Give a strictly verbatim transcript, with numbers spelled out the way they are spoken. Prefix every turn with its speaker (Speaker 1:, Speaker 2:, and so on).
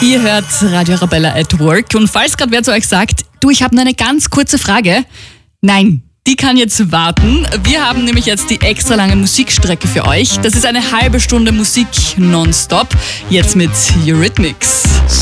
Speaker 1: Ihr hört Radio Arabella at Work. Und falls gerade wer zu euch sagt, du, ich habe nur eine ganz kurze Frage. Nein, die kann jetzt warten. Wir haben nämlich jetzt die extra lange Musikstrecke für euch. Das ist eine halbe Stunde Musik nonstop. Jetzt mit Eurythmics.